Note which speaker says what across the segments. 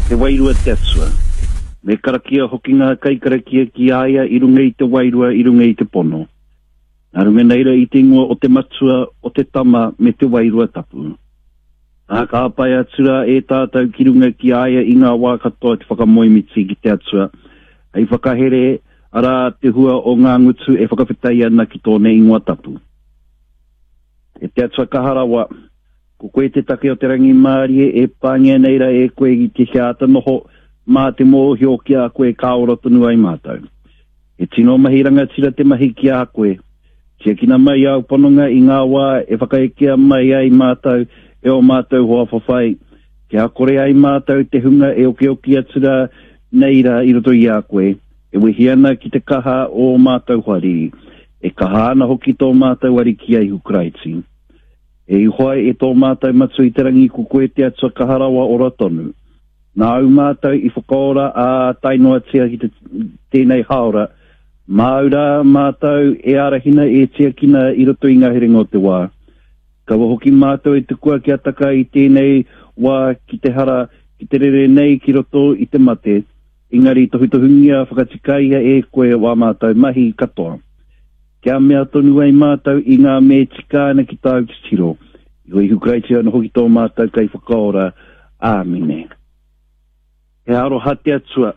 Speaker 1: te wairua te atua. Me karakia hoki ngā kai karakia ki aia i runga i te wairua, i runga i te pono. Nā runga neira i te ingoa o te matua, o te tama me te wairua tapu. Nā ka apai atura e tātou ki runga ki aia i ngā wā katoa te whakamoimiti ki te atua. Ai whakahere ara te hua o ngā ngutu e whakawhitai ana ki tōne ingoa tapu. E te atua kaharawa, ko koe te take o te rangi mārie e pāngia neira e koe i te hiata noho mā te mōhi o ki a koe kāora tonu ai mātou. E tino mahiranga tira te mahi ki a koe. Tia kina mai au pononga i ngā wā e whakaekea mai ai mātou e o mātou hoa whawhai. Kia kore ai mātou te hunga e oki oki atura neira i roto i a koe. E wehi ana ki te kaha o mātou whari. E kaha ana hoki tō mātou wari ki ai hukraiti. E ihoai e tō mātou matu i te rangi ko koe te atua kaharawa o ratonu. Nā au mātou i whakaora a tainoa tia ki tēnei haora. Māura mātou e arahina e tia kina i roto i ngā herenga o te wā. Kawa hoki mātou e te kua ki ataka i tēnei wā ki te hara, ki te rere nei ki roto i te mate. Ingari tohutohungia whakatikaia e koe wā mātou mahi katoa. Kia mea tonu ai mātou i ngā me tikāna ki tāu ki tiro. I hoi hukraiti ana hoki tō mātou kai whakaora. Āmine. He aro hate atua.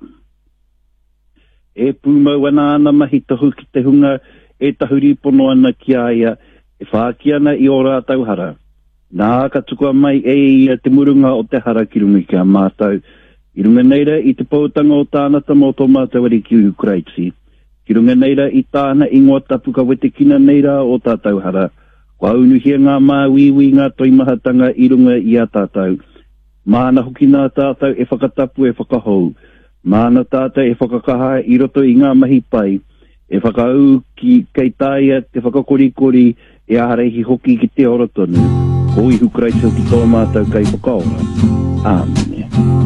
Speaker 1: E pūmau ana ana mahi tahu ki te hunga e tahuri pono ana ki aia. E whaaki ana i ora tau hara. Nā ka tukua mai e ia te murunga o te hara ki runga ki a mātou. I runga neira i te pautanga o tānata mō tō mātou ari ki Ukraiti. Ki runga neira i tāna ingoa tapu ka wete kina neira o tātou hara. Kua unuhia ngā māwiwi ngā toimahatanga i runga i a tātou. Māna hoki nā tātou e whakatapu e whakahou. Māna tātou e whakakaha i roto i ngā mahi pai. E whakau ki kei tāia te whakakorikori e aharehi hoki ki te ora tonu. Hoi hukraiti hoki tō mātou kai whakaora. Āmene.